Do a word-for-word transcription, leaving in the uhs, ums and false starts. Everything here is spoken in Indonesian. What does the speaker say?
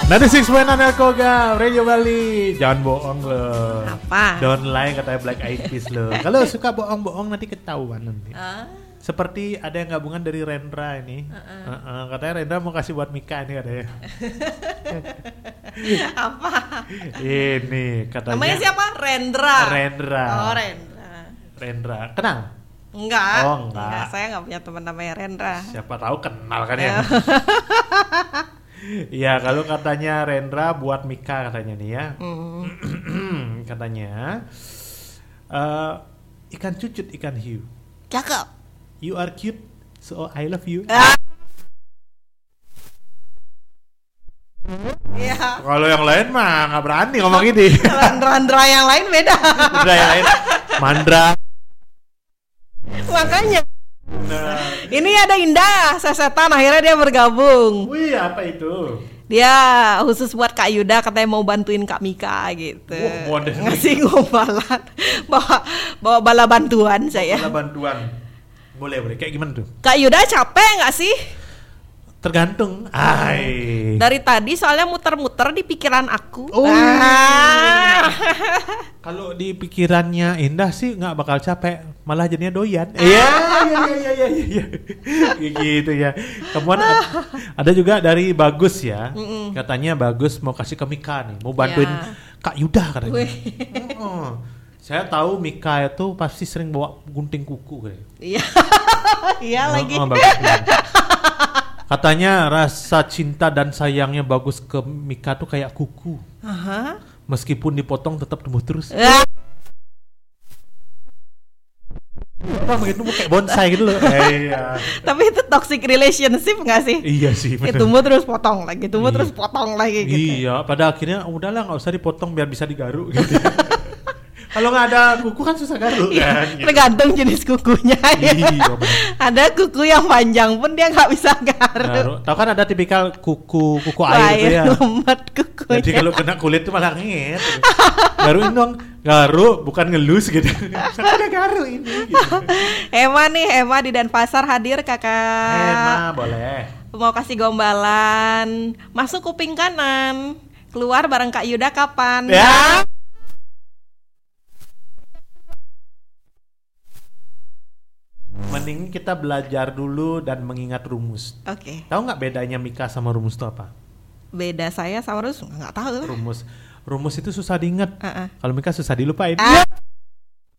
Nanti six point nine Koga Radio Bali. Jangan bohong lo. Apa? Don't lie katanya Black Eyed Peas lo. Kalau suka bohong-bohong nanti ketahuan nanti. Uh? Seperti ada yang gabungan dari Rendra ini. Uh-uh. Uh-uh. Katanya Rendra mau kasih buat Mika ini katanya. Apa? Ini katanya. Namanya siapa? Rendra. Rendra. Oh, Rendra. Rendra. Kenal? Enggak. Oh, enggak. Enggak, saya enggak punya teman namanya Rendra. Siapa tahu kenal kan ya. Iya, kalau katanya Rendra buat Mika katanya nih ya. Mm. Katanya uh, ikan cucut ikan hiu. Cakep. You are cute, so I love you. Iya. Kalau yang lain mah nggak berani ngomong ini. Rendra-rendra yang lain beda. Rendra yang lain, Mandra. Makanya. Nah. Ini ada Indah, sesetan akhirnya dia bergabung. Wih, apa itu? Dia khusus buat Kak Yuda katanya mau bantuin Kak Mika gitu. Wah, ngasih gombalan. Bawa bawa bala bantuan saya. Bala bantuan. Boleh, boleh. Kayak gimana tuh? Kak Yuda capek enggak sih? Tergantung. Ai. Dari tadi soalnya muter-muter di pikiran aku. Oh. Ah. Kalau di pikirannya Indah sih nggak bakal capek, malah jadinya doyan. Iya, iya, iya, iya, iya, gitu ya. Kemudian ada juga dari Bagus ya, Mm-mm. katanya Bagus mau kasih ke Mika nih, mau bantuin ya. Kak Yuda katanya. Oh, saya tahu Mika itu pasti sering bawa gunting kuku kayak. Iya, iya oh, lagi. Oh, bagus, katanya rasa cinta dan sayangnya Bagus ke Mika tuh kayak kuku. Aha. Meskipun dipotong tetap tumbuh terus. Apa begitu kayak bonsai gitu loh. Eh, iya. Tapi itu toxic relationship nggak sih? Iya sih. Ya, tumbuh terus potong lagi, tumbuh iya. terus potong lagi. Gitu. Iya. Pada akhirnya udahlah nggak usah dipotong biar bisa digaruk. Gitu. Kalau nggak ada kuku kan susah garuk kan. Gitu. Tergantung jenis kukunya. Ya. Iya. Ada kuku yang panjang pun dia nggak bisa garuk. garuk. Tahu kan ada tipikal kuku kuku air itu ya. Lembat kukunya. Jadi kalau kena kulit tuh malah ngit. Garuin dong. Garuk bukan ngelus gitu. Saya garuk ini. Gitu. Ema nih, Ema di Denpasar hadir kakak. Ema boleh. Mau kasih gombalan. Masuk kuping kanan. Keluar bareng Kak Yuda kapan? Ya. Mending kita belajar dulu dan mengingat rumus. Oke. Okay. Tahu nggak bedanya Mika sama rumus itu apa? Beda saya sama rumus nggak tahu. Rumus, rumus itu susah diingat. Uh-uh. Kalau Mika susah dilupain. Ah.